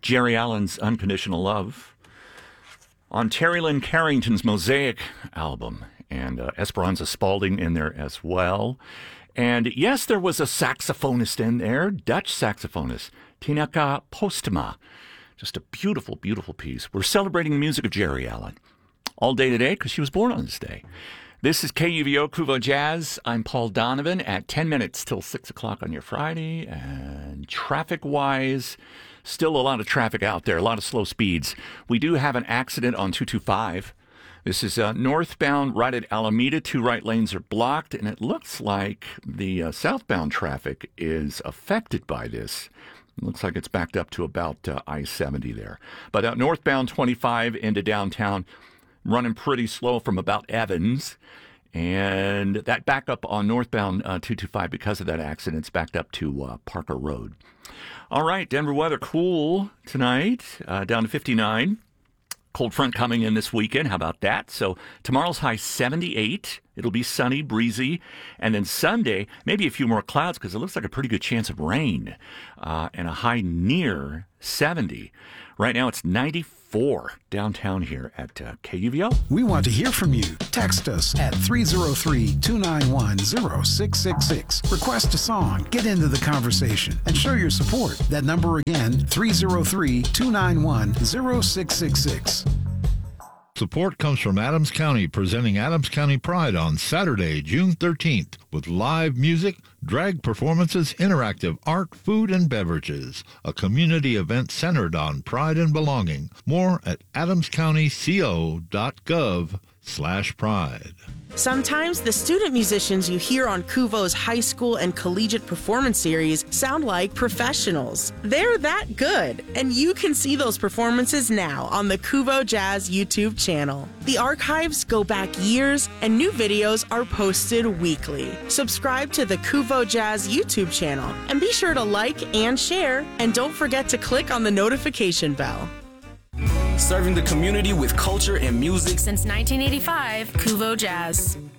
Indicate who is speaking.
Speaker 1: Jerry Allen's Unconditional Love on Terry Lynn Carrington's Mosaic album, and Esperanza Spalding in there as well. And yes, there was a saxophonist in there, Dutch saxophonist, Tineke Postma. Just a beautiful, beautiful piece. We're celebrating the music of Jerry Allen all day today because she was born on this day. This is KUVO Kuvo Jazz. I'm Paul Donovan at 10 minutes till 6 o'clock on your Friday. And traffic-wise, still a lot of traffic out there, a lot of slow speeds. We do have an accident on 225. This is northbound right at Alameda. 2 right lanes are blocked, and it looks like the southbound traffic is affected by this. It looks like it's backed up to about I-70 there. But northbound 25 into downtown, running pretty slow from about Evans. And that backup on northbound 225 because of that accident, it's backed up to Parker Road. All right, Denver weather cool tonight, down to 59. Cold front coming in this weekend. How about that? So tomorrow's high 78. It'll be sunny, breezy. And then Sunday, maybe a few more clouds because it looks like a pretty good chance of rain. And a high near 70. Right now it's 94 downtown here at KUVO.
Speaker 2: We want to hear from you. Text us at 303-291-0666. Request a song, get into the conversation, and show your support. That number again, 303-291-0666.
Speaker 3: Support comes from Adams County, presenting Adams County Pride on Saturday, June 13th, with live music, drag performances, interactive art, food, and beverages. A community event centered on pride and belonging. More at adamscountyco.gov/pride.
Speaker 4: Sometimes the student musicians you hear on Kuvo's high school and collegiate performance series sound like professionals. They're that good, and you can see those performances now on the Kuvo Jazz YouTube channel. The archives go back years, and new videos are posted weekly. Subscribe to the Kuvo Jazz YouTube channel, and be sure to like and share, and don't forget to click on the notification bell.
Speaker 5: Serving the community with culture and music
Speaker 6: since 1985, Kuvo Jazz.